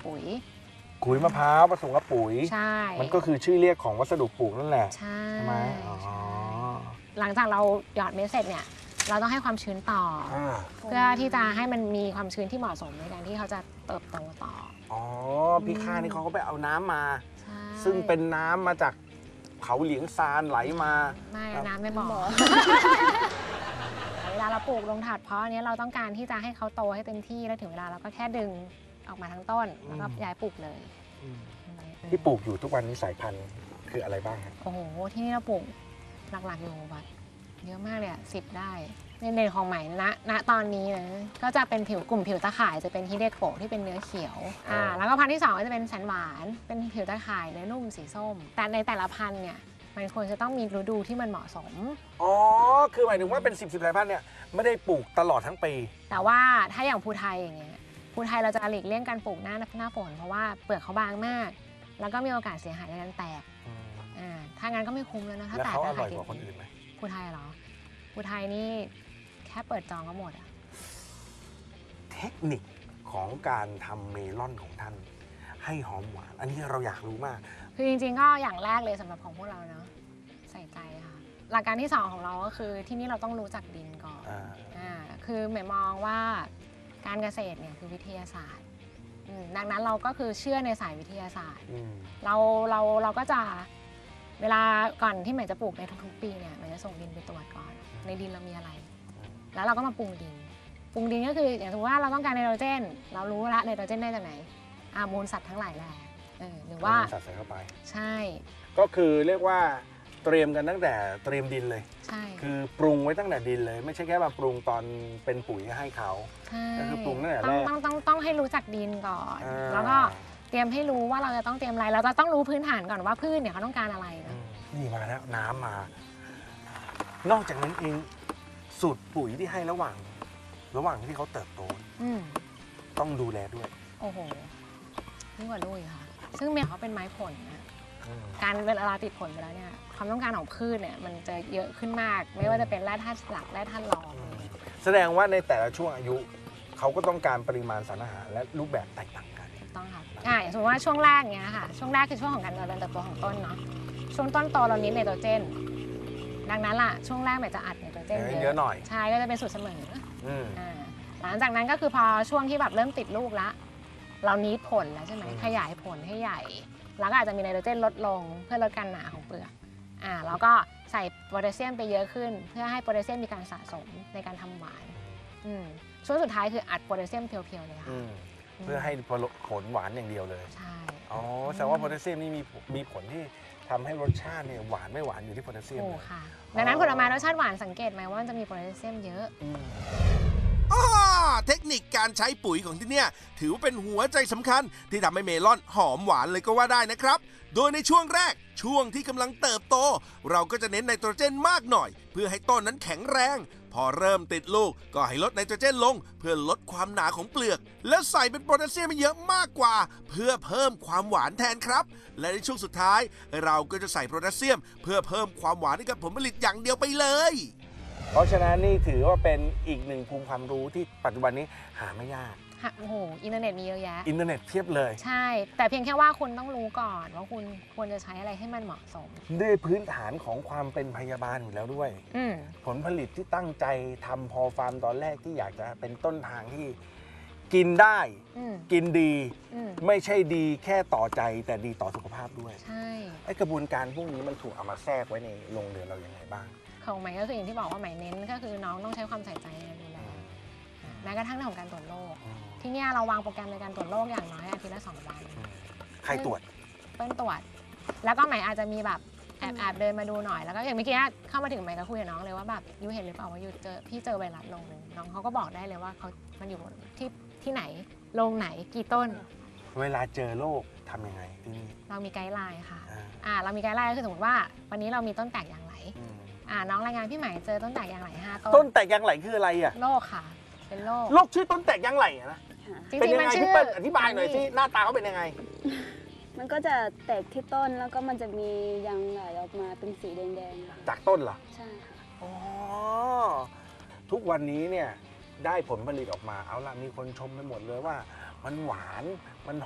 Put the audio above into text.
ปุ๋ยขุยมะพร้าวผสมกับปุ๋ยใช่มันก็คือชื่อเรียกของวัสดุปลูกนั่นแหละใช่ไหมหลังจากเราหยอดเม็ดเสร็จเนี่ยเราต้องให้ความชื้นต่อเพื่อที่จะให้มันมีความชื้นที่เหมาะสมในการที่เขาจะเติบโตต่อพี่ข้านี่เขาก็ไปเอาน้ำมาซึ่งเป็นน้ำมาจากเขาเหลียงซานไหลมาไม่น้ำไม่บอกเวลาเราปลูกลงถาดเพาะอันนี้เราต้องการที่จะให้เขาโตให้เต็มที่แล้วถึงเวลาเราก็แค่ดึงออกมาทั้งต้นแล้วก็ย้ายปลูกเลยที่ปลูกอยู่ทุกวันนี้สายพันธุ์คืออะไรบ้างครับโอ้โหที่นี่เราปลูกหลักๆอยู่แบบเยอะมากเลย10 ได้ในของใหม่ณตอนนี้นะก็จะเป็นกลุ่มผิวตะข่ายจะเป็นฮิเดโกะที่เป็นเนื้อเขียวแล้วก็พันธุ์ที่2ก็จะเป็นสันหวานเป็นผิวตะข่ายเนื้อนุ่มสีส้มแต่ในแต่ละพันธุ์เนี่ยมันควรจะต้องมีฤดูที่มันเหมาะสมคือหมายถึงว่าเป็น10สายพันธุ์เนี่ยไม่ได้ปลูกตลอดทั้งปีแต่ว่าถ้าอย่างภูไทยอย่างเงี้ยภูไทยเราจะหลีกเลี่ยงการปลูกหน้าฝนเพราะว่าเปลือกเขาบางมากแล้วก็มีโอกาสเสียหายในการแตกถ้างั้นก็ไม่คุ้มแล้วนะถ้าแตกแล้วเขาอร่อยกว่าคนอื่นไหมภูไทยเหรอภูไทยนี่แค่เปิดจองก็หมดอะเทคนิคของการทำเมลอนของท่านให้หอมหวานอันนี้เราอยากรู้มากคือจริงๆก็อย่างแรกเลยสำหรับของพวกเราเนาะใส่ใจค่ะหลักการที่2ของเราก็คือที่นี่เราต้องรู้จักดินก่อนคือหมายมองว่าการเกษตรเนี่ยคือวิทยาศาสตร์ดังนั้นเราก็คือเชื่อในสายวิทยาศาสตร์เราก็จะเวลาก่อนที่หมายจะปลูกในทุกๆปีเนี่ยหมายจะส่งดินไปตรวจก่อนในดินเรามีอะไรแล้วเราก็มาปรุงดินก็คืออย่างสมมติว่าเราต้องการไนโตรเจนเรารู้ละไนโตรเจนได้จากไหนมูลสัตว์ทั้งหลายแหละหรือว่าสัตว์ใส่เข้าไปใช่ก็คือเรียกว่าเตรียมกันตั้งแต่เตรียมดินเลยใช่คือปรุงไว้ตั้งแต่ดินเลยไม่ใช่แค่มาปรุงตอนเป็นปุ๋ยให้เขาก็คือปรุงตั้งแต่แรกต้องให้รู้จักดินก่อนแล้วก็เตรียมให้รู้ว่าเราจะต้องเตรียมอะไรเราจะต้องรู้พื้นฐานก่อนว่าพืชเนี่ยเขาต้องการอะไรนะนี่มาแล้วน้ำมานอกจากนั้นเองสูตรปุ๋ยที่ให้ระหว่างที่เขาเติบโตต้องดูแลด้วยโอ้โหยิ่งกว่าลูกค่ะซึ่งเมเขาเป็นไม้ผลนะการเวลาติดผลไปแล้วเนี่ยความต้องการของพืชเนี่ยมันจะเยอะขึ้นมากไม่ว่าจะเป็นแร่ธาตุหลักแร่ธาตุรองแสดงว่าในแต่ละช่วงอายุเขาก็ต้องการปริมาณสารอาหารและรูปแบบแตกต่างกันถูกต้องค่ะอย่างสมมติว่าช่วงแรกเนี้ยค่ะช่วงแรกคือช่วงของการเจริญเติบโตของต้นเนาะช่วงต้นโตเราเน้นไนโตรเจนดังนั้นล่ะช่วงแรกมันจะอัดไนโตรเจนเยอะหน่อยใช่ก็จะเป็นสูตรเสมอหลังจากนั้นก็คือพอช่วงที่แบบเริ่มติดลูกละเรานิดผลแล้วใช่ไหมขยายผลให้ใหญ่แล้วก็อาจจะมีไนโตรเจนลดลงเพื่อลดการหนาของเปลือกแล้วก็ใส่โพแทสเซียมไปเยอะขึ้นเพื่อให้โพแทสเซียมมีการสะสมในการทำหวานช่วงสุดท้ายคืออัดโพแทสเซียมเพียวๆเลยค่ะเพื่อให้ผลหวานอย่างเดียวเลยใช่แสดงว่าโพแทสเซียมนี่มีผลที่ทำให้รสชาติเนี่ยหวานไม่หวานอยู่ที่โพแทสเซียมค่ะดังนั้นผลไม้รสชาติหวานสังเกตไหมว่ามันจะมีโพแทสเซียมเยอะเทคนิคการใช้ปุ๋ยของที่เนี่ยถือว่าเป็นหัวใจสำคัญที่ทำให้เมลอนหอมหวานเลยก็ว่าได้นะครับโดยในช่วงแรกช่วงที่กำลังเติบโตเราก็จะเน้นไนโตรเจนมากหน่อยเพื่อให้ต้นนั้นแข็งแรงพอเริ่มติดลูกก็ให้ลดไนโตรเจนลงเพื่อลดความหนาของเปลือกแล้วใส่เป็นโพแทสเซียมเยอะมากกว่าเพื่อเพิ่มความหวานแทนครับและในช่วงสุดท้ายเราก็จะใส่โพแทสเซียมเพื่อเพิ่มความหวานให้กับผลผลิตอย่างเดียวไปเลยเพราะฉะนั้นนี่ถือว่าเป็นอีกหนึ่งภูมิความรู้ที่ปัจจุบันนี้หาไม่ยากโอ้โหอินเทอร์เน็ตมีเยอะแยะอินเทอร์เน็ตเพียบเลยใช่แต่เพียงแค่ว่าคุณต้องรู้ก่อนว่าคุณควรจะใช้อะไรให้มันเหมาะสมด้วยพื้นฐานของความเป็นพยาบาลอยู่แล้วด้วยผลผลิตที่ตั้งใจทำพอฟาร์มตอนแรกที่อยากจะเป็นต้นทางที่กินได้กินดีไม่ใช่ดีแค่ต่อใจแต่ดีต่อสุขภาพด้วยใช่ไอ้กระบวนการพวกนี้มันถูกเอามาแทรกไว้ในโรงเรือนเราอย่างไรบ้างของใหม่ก็คืออย่างที่บอกว่าใหม่เน้นก็คือน้องต้องใช้ความใส่ใจในการดูแลแม้กระทั่งเรื่องของการตรวจโรคที่นี่เราวางโปรแกรมในการตรวจโรคอย่างน้อยอาทิตย์ละ2 วันใครตรวจต้นตรวจแล้วก็ใหม่อาจจะมีแบบแอบเดินมาดูหน่อยแล้วก็อย่างเมื่อกี้เข้ามาถึงใหม่ก็คุยกับน้องเลยว่าแบบยูเห็นหรือเปล่าว่ายูพี่เจอไวรัสโรงนึงน้องเขาก็บอกได้เลยว่ามันอยู่ที่ไหนโรงไหนกี่ต้นเวลาเจอโรคทำยังไงที่นี่เรามีไกด์ไลน์ค่ะเรามีไกด์ไลน์ก็คือสมมติว่าวันนี้เรามีต้นแตกยางไหลน้องรายงานพี่ใหม่เจอต้นแตกยางไหล5 ต้นต้นแตกยางไหลคืออะไรอ่ะโรคค่ะเป็นโรคชื่อต้นแตกยางไหลนะเป็นยังไงพี่เปิ้ลอธิบายหน่อยที่หน้าตาเขาเป็นยังไงมันก็จะแตกที่ต้นแล้วก็มันจะมียางไหลออกมาเป็นสีแดงๆจากต้นเหรอใช่ค่ะทุกวันนี้เนี่ยได้ผลผลิตออกมาเอาละมีคนชมไปหมดเลยว่ามันหวานมัน